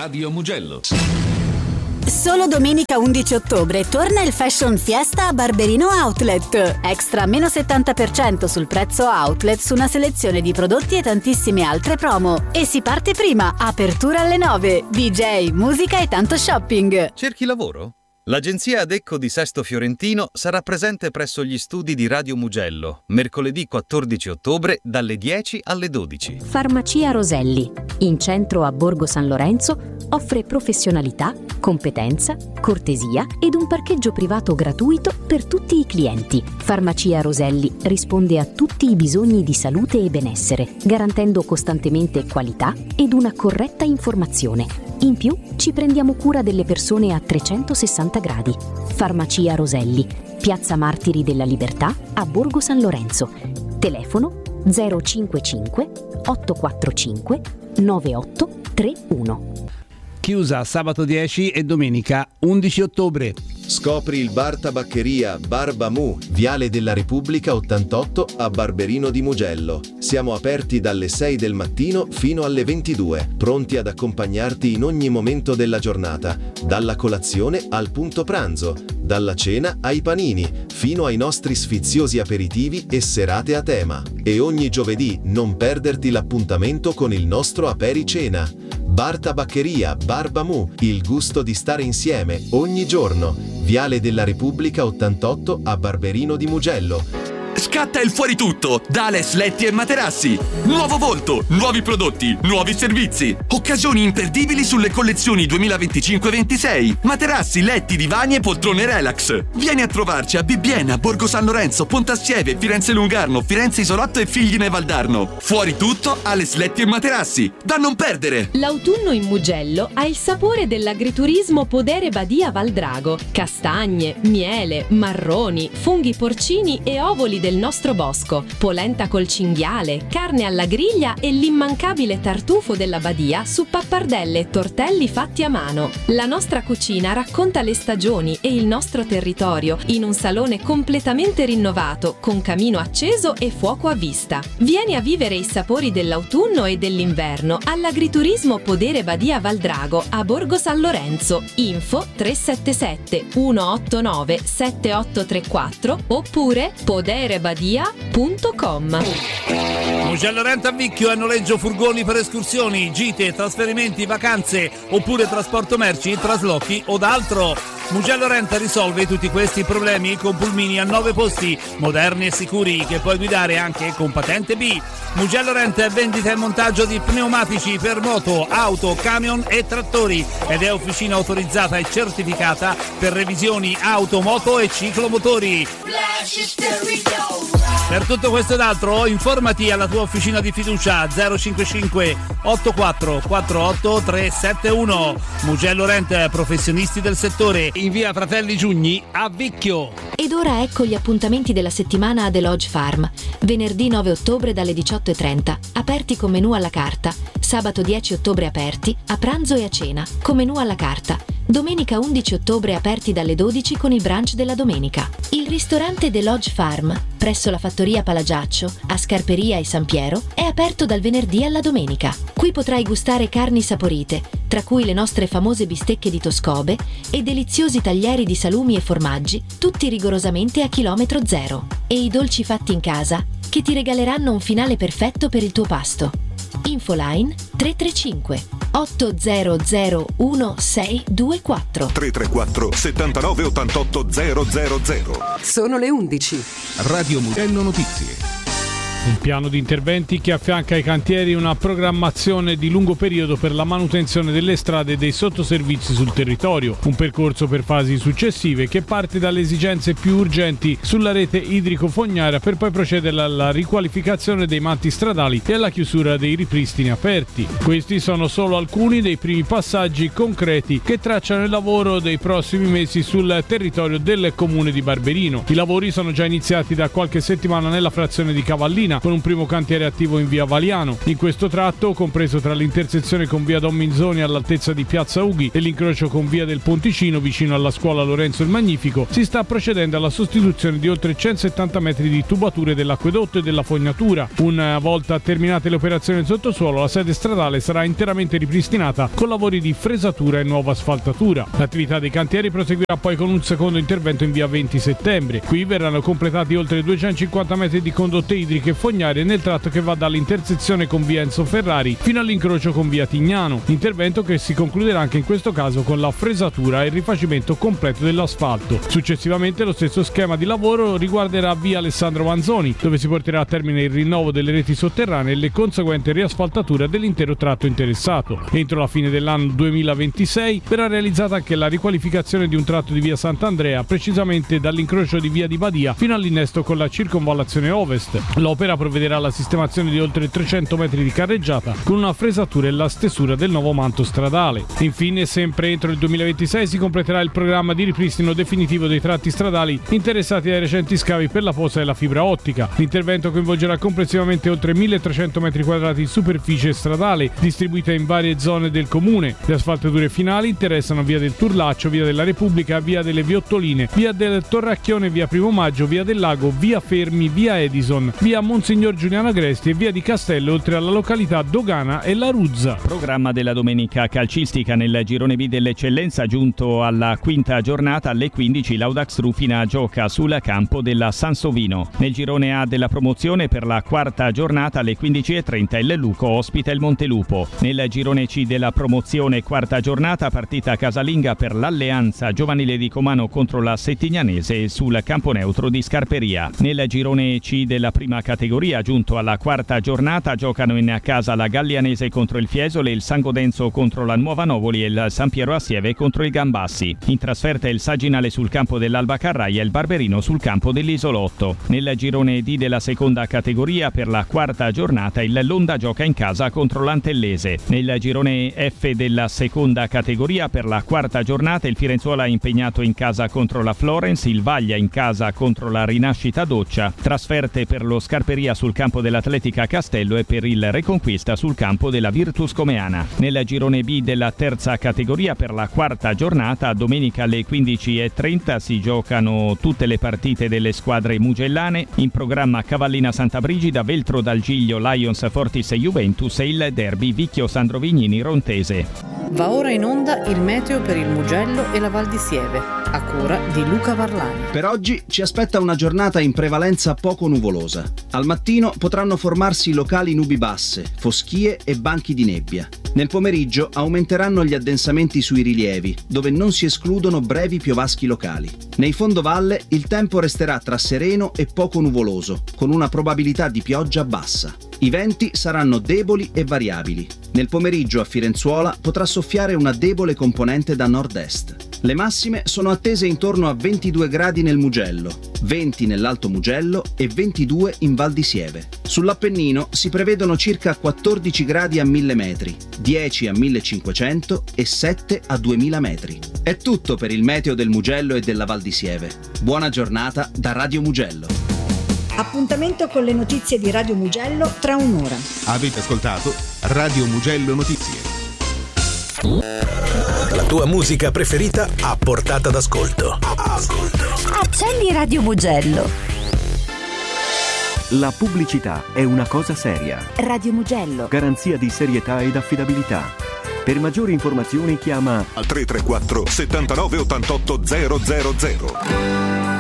Radio Mugello. Solo domenica 11 ottobre torna il Fashion Fiesta a Barberino Outlet. Extra meno 70% sul prezzo outlet su una selezione di prodotti e tantissime altre promo. E si parte prima, apertura alle 9. DJ, musica e tanto shopping. Cerchi lavoro? L'agenzia Adecco di Sesto Fiorentino sarà presente presso gli studi di Radio Mugello mercoledì 14 ottobre dalle 10 alle 12. Farmacia Roselli, in centro a Borgo San Lorenzo, offre professionalità, competenza, cortesia ed un parcheggio privato gratuito per tutti i clienti. Farmacia Roselli risponde a tutti i bisogni di salute e benessere, garantendo costantemente qualità ed una corretta informazione. In più, ci prendiamo cura delle persone a 360 gradi. Farmacia Roselli, Piazza Martiri della Libertà, a Borgo San Lorenzo. Telefono 055 845 9831. Chiusa sabato 10 e domenica 11 ottobre. Scopri il bar tabaccheria Barba Mu, Viale della Repubblica 88 a Barberino di Mugello. Siamo aperti dalle 6 del mattino fino alle 22, pronti ad accompagnarti in ogni momento della giornata, dalla colazione al punto pranzo, dalla cena ai panini, fino ai nostri sfiziosi aperitivi e serate a tema. E ogni giovedì non perderti l'appuntamento con il nostro apericena. Bar tabaccheria Barba Mu, il gusto di stare insieme ogni giorno. Viale della Repubblica 88 a Barberino di Mugello. Scatta il fuori tutto da Ales Letti e Materassi. Nuovo volto, nuovi prodotti, nuovi servizi. Occasioni imperdibili sulle collezioni 2025-26. Materassi, letti, divani e poltrone relax. Vieni a trovarci a Bibbiena, Borgo San Lorenzo, Pontassieve, Firenze Lungarno, Firenze Isolotto e Figline Valdarno. Fuori tutto, Ales Letti e Materassi. Da non perdere! L'autunno in Mugello ha il sapore dell'agriturismo Podere Badia Valdrago. Castagne, miele, marroni, funghi porcini e ovoli del nostro bosco, polenta col cinghiale, carne alla griglia e l'immancabile tartufo della Badia su pappardelle e tortelli fatti a mano. La nostra cucina racconta le stagioni e il nostro territorio in un salone completamente rinnovato, con camino acceso e fuoco a vista. Vieni a vivere i sapori dell'autunno e dell'inverno all'agriturismo Podere Badia Valdrago a Borgo San Lorenzo. Info 377 189 7834 oppure poderebadia.com. Mugello Rent a Vicchio a noleggio furgoni per escursioni, gite, trasferimenti, vacanze oppure trasporto merci, traslochi o d'altro. Mugello Rent risolve tutti questi problemi con pulmini a 9 posti, moderni e sicuri, che puoi guidare anche con patente B. Mugello Rent è vendita e montaggio di pneumatici per moto, auto, camion e trattori ed è officina autorizzata e certificata per revisioni auto, moto e ciclomotori. Per tutto questo ed altro informati alla tua officina di fiducia 055 84 48 371. Mugello Rent, professionisti del settore, in via Fratelli Giugni a Vicchio. Ed ora ecco gli appuntamenti della settimana a The Lodge Farm. Venerdì 9 ottobre dalle 18:30, aperti con menù alla carta. Sabato 10 ottobre aperti, a pranzo e a cena, con menù alla carta. Domenica 11 ottobre aperti dalle 12 con il brunch della domenica. Il ristorante The Lodge Farm, presso la fattoria Palagiaccio, a Scarperia e San Piero, è aperto dal venerdì alla domenica. Qui potrai gustare carni saporite, tra cui le nostre famose bistecche di Toscobe e deliziosi taglieri di salumi e formaggi, tutti rigorosamente a chilometro zero. E i dolci fatti in casa, che ti regaleranno un finale perfetto per il tuo pasto. Infoline 335 800 1624 334 79 88 000. Sono le 11. Radio Mugello Notizie. Un piano di interventi che affianca ai cantieri una programmazione di lungo periodo per la manutenzione delle strade e dei sottoservizi sul territorio. Un percorso per fasi successive che parte dalle esigenze più urgenti sulla rete idrico-fognaria per poi procedere alla riqualificazione dei manti stradali e alla chiusura dei ripristini aperti. Questi sono solo alcuni dei primi passaggi concreti che tracciano il lavoro dei prossimi mesi sul territorio del comune di Barberino. I lavori sono già iniziati da qualche settimana nella frazione di Cavallino, Messina, con un primo cantiere attivo in via Valiano. In questo tratto, compreso tra l'intersezione con via Don Minzoni all'altezza di piazza Ughi e l'incrocio con via del Ponticino vicino alla scuola Lorenzo il Magnifico, si sta procedendo alla sostituzione di oltre 170 metri di tubature dell'acquedotto e della fognatura. Una volta terminate le operazioni in sottosuolo, la sede stradale sarà interamente ripristinata con lavori di fresatura e nuova asfaltatura. L'attività dei cantieri proseguirà poi con un secondo intervento in via 20 settembre. Qui verranno completati oltre 250 metri di condotte idriche e fognarie nel tratto che va dall'intersezione con via Enzo Ferrari fino all'incrocio con via Tignano. Intervento che si concluderà anche in questo caso con la fresatura e il rifacimento completo dell'asfalto. Successivamente lo stesso schema di lavoro riguarderà via Alessandro Manzoni, dove si porterà a termine il rinnovo delle reti sotterranee e le conseguenti riasfaltatura dell'intero tratto interessato. Entro la fine dell'anno 2026 verrà realizzata anche la riqualificazione di un tratto di via Sant'Andrea, precisamente dall'incrocio di via di Badia fino all'innesto con la circonvallazione ovest. L'opera provvederà alla sistemazione di oltre 300 metri di carreggiata con una fresatura e la stesura del nuovo manto stradale. Infine, sempre entro il 2026 si completerà il programma di ripristino definitivo dei tratti stradali interessati dai recenti scavi per la posa della fibra ottica. L'intervento coinvolgerà complessivamente oltre 1300 metri quadrati di superficie stradale distribuita in varie zone del comune. Le asfaltature finali interessano via del Turlaccio, via della Repubblica, via delle Viottoline, via del Torracchione, via Primo Maggio, via del Lago, via Fermi, via Edison, via Monsignor Giuliano Agresti e via di Castello, oltre alla località Dogana e La Ruzza. Programma della domenica calcistica nel girone B dell'eccellenza, giunto alla quinta giornata. Alle 15 l'Audax Rufina gioca sul campo della Sansovino. Nel girone A della promozione, per la quarta giornata alle 15:30 il Luco ospita il Montelupo. Nel girone C della promozione, quarta giornata, partita casalinga per l'Alleanza Giovanile di Comano contro la Settignanese sul campo neutro di Scarperia. Nel girone C della prima categoria, giunto alla quarta giornata, giocano in casa la Gallianese contro il Fiesole, il San Godenzo contro la Nuova Novoli e il San Piero Assieve contro il Gambassi. In trasferta il Saginale sul campo dell'Alba Carraia e il Barberino sul campo dell'Isolotto. Nel girone D della seconda categoria, per la quarta giornata, il Londa gioca in casa contro l'Antellese. Nel girone F della seconda categoria, per la quarta giornata, il Firenzuola è impegnato in casa contro la Florence, il Vaglia in casa contro la Rinascita Doccia, trasferte per lo Scarperia sul campo dell'Atletica Castello e per il Reconquista sul campo della Virtus Comeana. Nel girone B della terza categoria, per la quarta giornata, domenica alle 15:30 si giocano tutte le partite delle squadre mugellane. In programma Cavallina Santa Brigida, Veltro dal Giglio, Lions Fortis e Juventus e il derby Vicchio Sandro Vignini Rontese. Va ora in onda il meteo per il Mugello e la Val di Sieve, a cura di Luca Varlani. Per oggi ci aspetta una giornata in prevalenza poco nuvolosa. Al mattino potranno formarsi locali nubi basse, foschie e banchi di nebbia. Nel pomeriggio aumenteranno gli addensamenti sui rilievi, dove non si escludono brevi piovaschi locali. Nei fondovalle il tempo resterà tra sereno e poco nuvoloso, con una probabilità di pioggia bassa. I venti saranno deboli e variabili. Nel pomeriggio a Firenzuola potrà soffiare una debole componente da nord-est. Le massime sono attese intorno a 22 gradi nel Mugello, 20 nell'Alto Mugello e 22 in Val di Sieve. Sull'Appennino si prevedono circa 14 gradi a 1000 metri, 10 a 1500 e 7 a 2000 metri. È tutto per il meteo del Mugello e della Val di Sieve. Buona giornata da Radio Mugello. Appuntamento con le notizie di Radio Mugello tra un'ora. Avete ascoltato Radio Mugello Notizie. La tua musica preferita a portata d'ascolto. Accendi Radio Mugello. La pubblicità è una cosa seria. Radio Mugello. Garanzia di serietà ed affidabilità. Per maggiori informazioni chiama al 334 79 88 000.